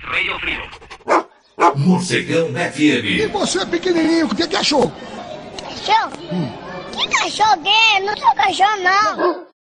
Radio Frio. Morcegão FM. E você, pequenininho, o que achou? Cachorro? Que cachorro que é? Não sou cachorro, não.